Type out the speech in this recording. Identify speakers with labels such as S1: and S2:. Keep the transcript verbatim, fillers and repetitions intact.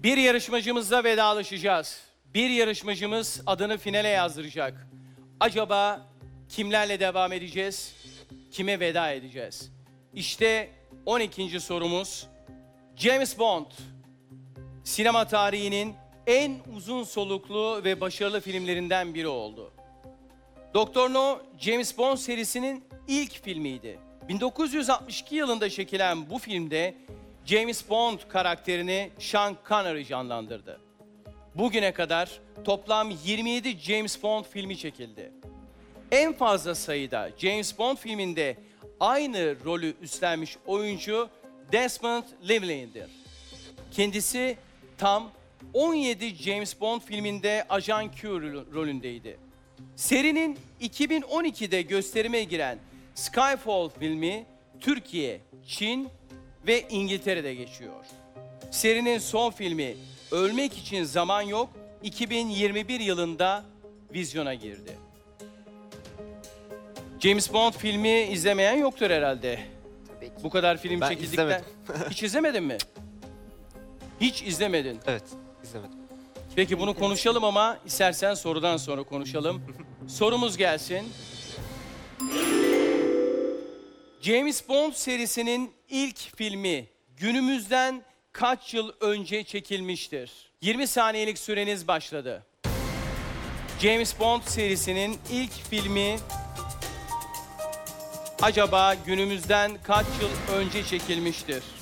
S1: Bir yarışmacımızla vedalaşacağız. Bir yarışmacımız adını finale yazdıracak. Acaba kimlerle devam edeceğiz? Kime veda edeceğiz? İşte on ikinci sorumuz. James Bond, sinema tarihinin en uzun soluklu ve başarılı filmlerinden biri oldu. Doktor No, James Bond serisinin ilk filmiydi. bin dokuz yüz altmış iki yılında çekilen bu filmde James Bond karakterini Sean Connery canlandırdı. Bugüne kadar toplam yirmi yedi James Bond filmi çekildi. En fazla sayıda James Bond filminde aynı rolü üstlenmiş oyuncu Desmond Llewellyn'dir. Kendisi tam on yedi James Bond filminde Ajan Q rolündeydi. Serinin iki bin on ikide gösterime giren Skyfall filmi Türkiye, Çin ve İngiltere'de geçiyor. Serinin son filmi Ölmek İçin Zaman Yok iki bin yirmi bir yılında vizyona girdi. James Bond filmi izlemeyen yoktur herhalde.
S2: Tabii ki.
S1: Bu kadar film
S3: Ben
S1: çekildikten...
S3: izlemedim.
S1: Hiç izlemedin mi? Hiç izlemedin.
S3: Evet, izlemedim.
S1: Peki bunu konuşalım ama istersen sorudan sonra konuşalım. Sorumuz gelsin. James Bond serisinin ilk filmi günümüzden kaç yıl önce çekilmiştir? yirmi saniyelik süreniz başladı. James Bond serisinin ilk filmi acaba günümüzden kaç yıl önce çekilmiştir?